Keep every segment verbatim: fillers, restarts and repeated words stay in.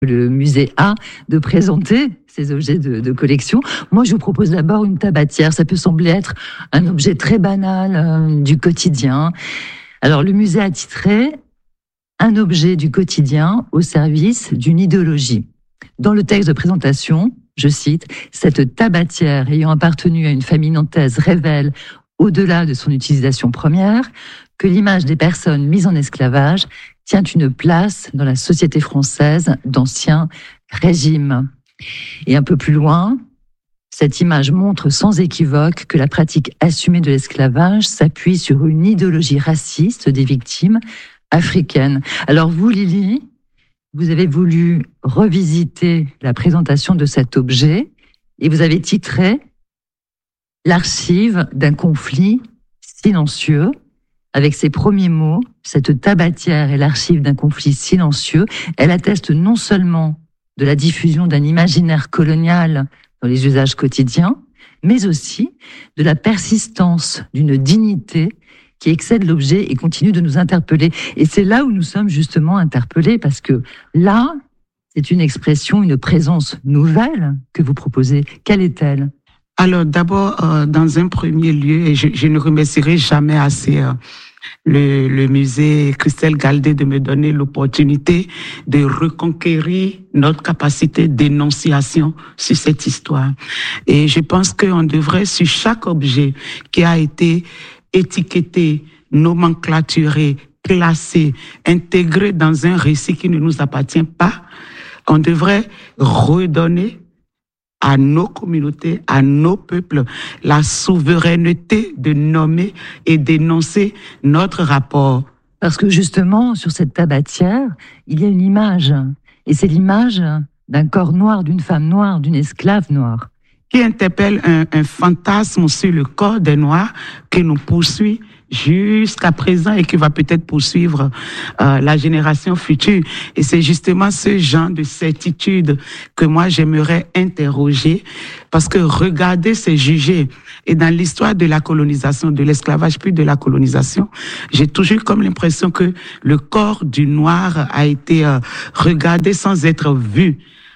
le musée a de présenter ces objets de, de collection. Moi, je vous propose d'abord une tabatière. Ça peut sembler être un objet très banal euh, du quotidien. Alors, le musée a titré « Un objet du quotidien au service d'une idéologie ». Dans le texte de présentation, je cite, « Cette tabatière ayant appartenu à une famille nantaise révèle, au-delà de son utilisation première, que l'image des personnes mises en esclavage tient une place dans la société française d'Ancien Régime. » Et un peu plus loin, cette image montre sans équivoque que la pratique assumée de l'esclavage s'appuie sur une idéologie raciste des victimes africaines. Alors vous, Lily, vous avez voulu revisiter la présentation de cet objet et vous avez titré « L'archive d'un conflit silencieux ». Avec ses premiers mots, cette tabatière est l'archive d'un conflit silencieux. Elle atteste non seulement de la diffusion d'un imaginaire colonial dans les usages quotidiens, mais aussi de la persistance d'une dignité qui excède l'objet et continue de nous interpeller. Et c'est là où nous sommes justement interpellés, parce que là, c'est une expression, une présence nouvelle que vous proposez. Quelle est-elle ? Alors d'abord, euh, dans un premier lieu, et je, je ne remercierai jamais assez euh, le, le musée Christelle Galdé de me donner l'opportunité de reconquérir notre capacité d'énonciation sur cette histoire. Et je pense qu'on devrait, sur chaque objet qui a été étiqueté, nomenclaturé, classé, intégré dans un récit qui ne nous appartient pas, on devrait redonner à nos communautés, à nos peuples, la souveraineté de nommer et d'énoncer notre rapport. Parce que justement, sur cette tabatière, il y a une image. Et c'est l'image d'un corps noir, d'une femme noire, d'une esclave noire. Qui interpelle un, un fantasme sur le corps des Noirs qui nous poursuit jusqu'à présent et qui va peut-être poursuivre euh, la génération future. Et c'est justement ce genre de certitude que moi j'aimerais interroger, parce que regarder, c'est juger. Et dans l'histoire de la colonisation, de l'esclavage puis de la colonisation, j'ai toujours comme l'impression que le corps du noir a été euh, regardé sans être vu.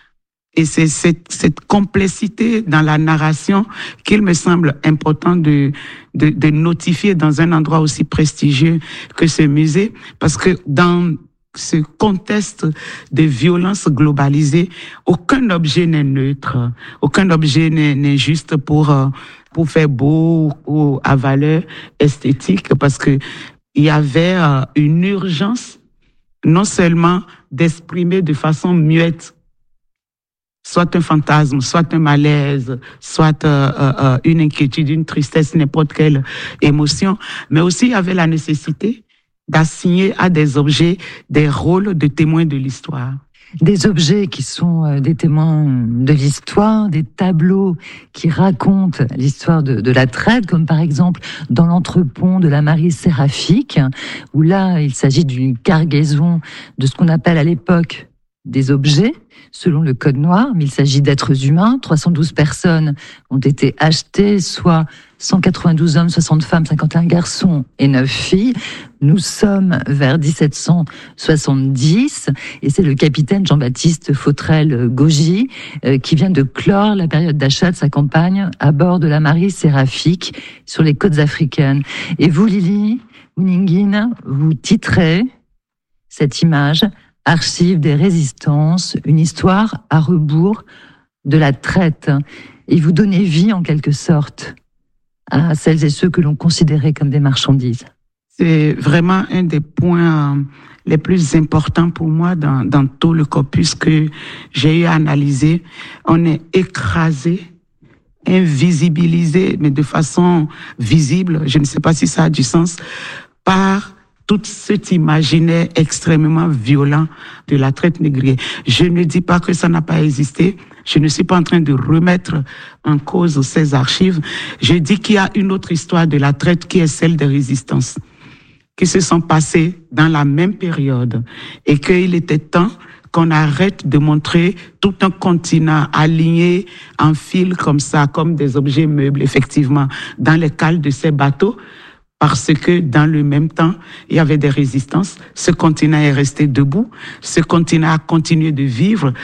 Et c'est cette, cette complexité dans la narration qu'il me semble important de, de, de notifier dans un endroit aussi prestigieux que ce musée, parce que dans ce contexte de violence globalisée, aucun objet n'est neutre, aucun objet n'est, n'est juste pour, pour faire beau ou à valeur esthétique, parce que il y avait une urgence non seulement d'exprimer de façon muette soit un fantasme, soit un malaise, soit euh, euh, une inquiétude, une tristesse, n'importe quelle émotion, mais aussi il y avait la nécessité d'assigner à des objets des rôles de témoins de l'histoire. Des objets qui sont des témoins de l'histoire, des tableaux qui racontent l'histoire de, de la traite, comme par exemple dans l'entrepont de la Marie Séraphique, où là, il s'agit d'une cargaison de ce qu'on appelle à l'époque des objets, selon le code noir, mais il s'agit d'êtres humains. trois cent douze personnes ont été achetées, soit cent quatre-vingt-douze hommes, soixante femmes, cinquante et un garçons et neuf filles. Nous sommes vers dix-sept cent soixante-dix et c'est le capitaine Jean-Baptiste Fautrel-Gaugy euh, qui vient de clore la période d'achat de sa campagne à bord de la Marie Séraphique sur les côtes africaines. Et vous, Lily Ouningine, vous titrez cette image « Archives des résistances, une histoire à rebours de la traite ». Et vous donnez vie, en quelque sorte, à celles et ceux que l'on considérait comme des marchandises. C'est vraiment un des points les plus importants pour moi dans, dans tout le corpus que j'ai eu à analyser. On est écrasé, invisibilisé, mais de façon visible, je ne sais pas si ça a du sens, par tout cet imaginaire extrêmement violent de la traite négrière. Je ne dis pas que ça n'a pas existé. Je ne suis pas en train de remettre en cause ces archives. Je dis qu'il y a une autre histoire de la traite qui est celle des résistances, qui se sont passées dans la même période et qu'il était temps qu'on arrête de montrer tout un continent aligné en fil comme ça, comme des objets meubles, effectivement, dans les cales de ces bateaux, parce que dans le même temps, il y avait des résistances. Ce continent est resté debout. Ce continent a continué de vivre